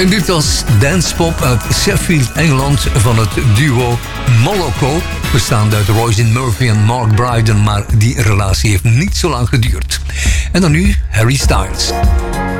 En dit was Dancepop uit Sheffield, Engeland, van het duo Moloko, bestaande uit Roisin Murphy en Mark Brydon, maar die relatie heeft niet zo lang geduurd. En dan nu Harry Styles.